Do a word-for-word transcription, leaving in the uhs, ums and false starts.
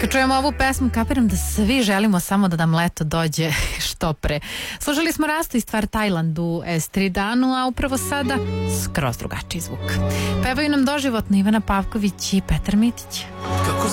Kad čujemo ovu pesmu, kapiram da svi želimo samo da nam leto dođe što pre. Slušali smo Rasto i stvar Tajland u es tri danu, a upravo sada skroz drugačiji zvuk. Pevaju nam doživotno Ivana Pavković i Petar Mitić.